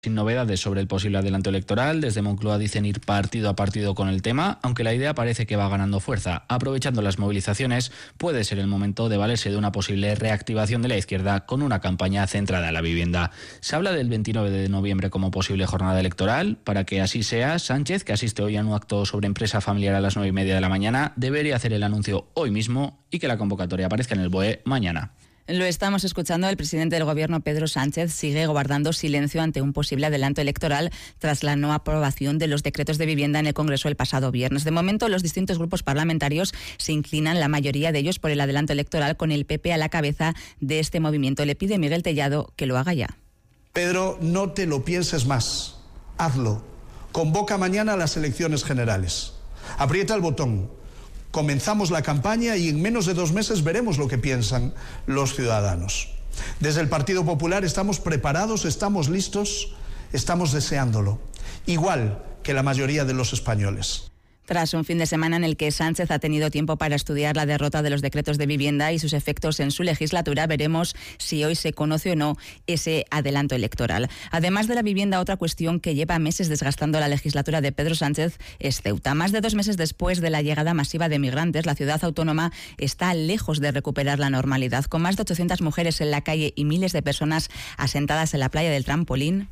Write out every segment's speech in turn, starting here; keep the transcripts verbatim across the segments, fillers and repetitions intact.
Sin novedades sobre el posible adelanto electoral, desde Moncloa dicen ir partido a partido con el tema, aunque la idea parece que va ganando fuerza. Aprovechando las movilizaciones, puede ser el momento de valerse de una posible reactivación de la izquierda con una campaña centrada en la vivienda. Se habla del veintinueve de noviembre como posible jornada electoral. Para que así sea, Sánchez, que asiste hoy a un acto sobre empresa familiar a las nueve y media de la mañana, debería hacer el anuncio hoy mismo y que la convocatoria aparezca en el B O E mañana. Lo estamos escuchando. El presidente del Gobierno, Pedro Sánchez, sigue guardando silencio ante un posible adelanto electoral tras la no aprobación de los decretos de vivienda en el Congreso el pasado viernes. De momento, los distintos grupos parlamentarios se inclinan, la mayoría de ellos, por el adelanto electoral, con el P P a la cabeza de este movimiento. Le pide Miguel Tellado que lo haga ya. Pedro, no te lo pienses más. Hazlo. Convoca mañana a las elecciones generales. Aprieta el botón. Comenzamos la campaña y en menos de dos meses veremos lo que piensan los ciudadanos. Desde el Partido Popular estamos preparados, estamos listos, estamos deseándolo, igual que la mayoría de los españoles. Tras un fin de semana en el que Sánchez ha tenido tiempo para estudiar la derrota de los decretos de vivienda y sus efectos en su legislatura, veremos si hoy se conoce o no ese adelanto electoral. Además de la vivienda, otra cuestión que lleva meses desgastando la legislatura de Pedro Sánchez es Ceuta. Más de dos meses después de la llegada masiva de migrantes, la ciudad autónoma está lejos de recuperar la normalidad. Con más de ochocientas mujeres en la calle y miles de personas asentadas en la playa del Trampolín.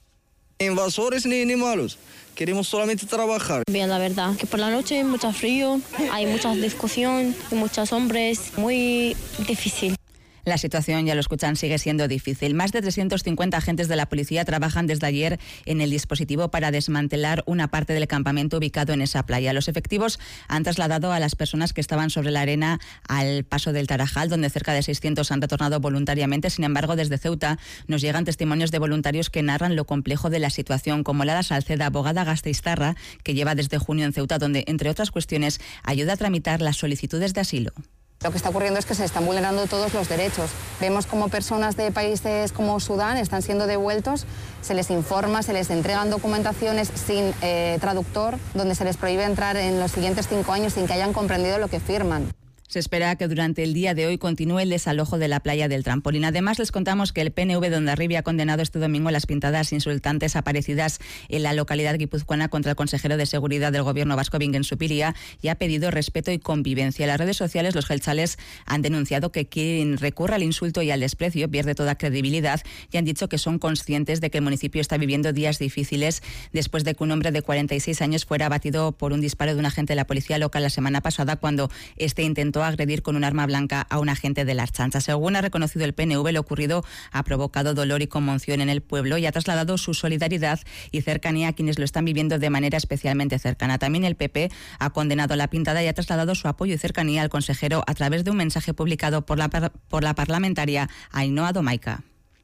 Invasores ni, ni malos, queremos solamente trabajar. Bien, la verdad, que por la noche hay mucho frío, hay mucha discusión, hay muchos hombres, muy difícil. La situación, ya lo escuchan, sigue siendo difícil. Más de trescientos cincuenta agentes de la policía trabajan desde ayer en el dispositivo para desmantelar una parte del campamento ubicado en esa playa. Los efectivos han trasladado a las personas que estaban sobre la arena al paso del Tarajal, donde cerca de seiscientos han retornado voluntariamente. Sin embargo, desde Ceuta nos llegan testimonios de voluntarios que narran lo complejo de la situación, como Lara Salceda, abogada gasteiztarra, que lleva desde junio en Ceuta, donde, entre otras cuestiones, ayuda a tramitar las solicitudes de asilo. Lo que está ocurriendo es que se están vulnerando todos los derechos. Vemos como personas de países como Sudán están siendo devueltos, se les informa, se les entregan documentaciones sin eh, traductor, donde se les prohíbe entrar en los siguientes cinco años sin que hayan comprendido lo que firman. Se espera que durante el día de hoy continúe el desalojo de la playa del Trampolín. Además, les contamos que el P N V de Hondarribia ha condenado este domingo las pintadas insultantes aparecidas en la localidad guipuzcoana contra el consejero de Seguridad del Gobierno vasco, Bingen Zupiria, y ha pedido respeto y convivencia. En las redes sociales, los jeltzales han denunciado que quien recurra al insulto y al desprecio pierde toda credibilidad y han dicho que son conscientes de que el municipio está viviendo días difíciles después de que un hombre de cuarenta y seis años fuera abatido por un disparo de un agente de la policía local la semana pasada cuando este intentó agredir con un arma blanca a un agente de la Ertzaintza. Según ha reconocido el P N V, lo ocurrido ha provocado dolor y conmoción en el pueblo y ha trasladado su solidaridad y cercanía a quienes lo están viviendo de manera especialmente cercana. También el P P ha condenado la pintada y ha trasladado su apoyo y cercanía al consejero a través de un mensaje publicado por la, por la parlamentaria Ainhoa Domaica.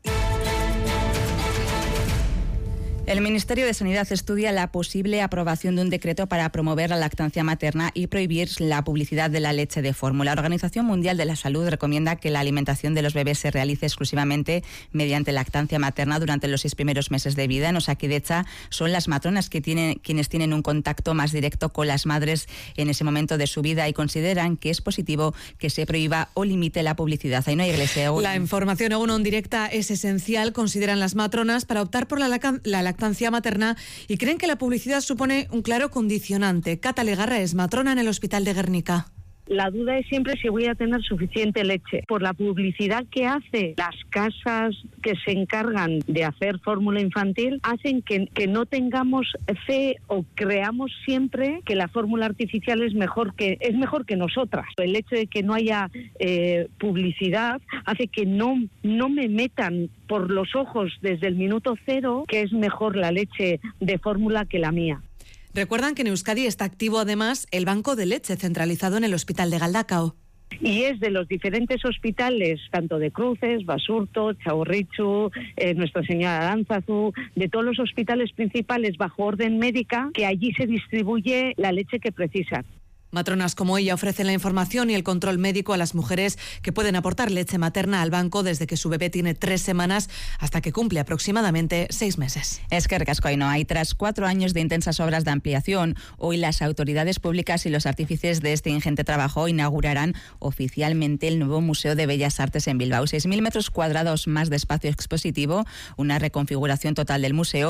El Ministerio de Sanidad estudia la posible aprobación de un decreto para promover la lactancia materna y prohibir la publicidad de la leche de fórmula. La Organización Mundial de la Salud recomienda que la alimentación de los bebés se realice exclusivamente mediante lactancia materna durante los seis primeros meses de vida. En Osakidetza son las matronas que tienen, quienes tienen un contacto más directo con las madres en ese momento de su vida y consideran que es positivo que se prohíba o limite la publicidad. Ahí no hay iglesia. La información aún en directa es esencial, consideran las matronas, para optar por la, lacan- la lactancia materna y creen que la publicidad supone un claro condicionante. Cata Legarra es matrona en el Hospital de Guernica. La duda es siempre si voy a tener suficiente leche. Por la publicidad que hace las casas que se encargan de hacer fórmula infantil, hacen que, que no tengamos fe o creamos siempre que la fórmula artificial es mejor que, es mejor que nosotras. El hecho de que no haya eh, publicidad hace que no, no me metan por los ojos desde el minuto cero que es mejor la leche de fórmula que la mía. Recuerdan que en Euskadi está activo además el banco de leche centralizado en el Hospital de Galdakao. Y es de los diferentes hospitales, tanto de Cruces, Basurto, Txagorritxu, eh, Nuestra Señora de Aránzazu, de todos los hospitales principales bajo orden médica, que allí se distribuye la leche que precisan. Matronas como ella ofrecen la información y el control médico a las mujeres que pueden aportar leche materna al banco desde que su bebé tiene tres semanas hasta que cumple aproximadamente seis meses. Es que Recasco Ainhoa, y tras cuatro años de intensas obras de ampliación, hoy las autoridades públicas y los artífices de este ingente trabajo inaugurarán oficialmente el nuevo Museo de Bellas Artes en Bilbao. seis mil metros cuadrados más de espacio expositivo, una reconfiguración total del museo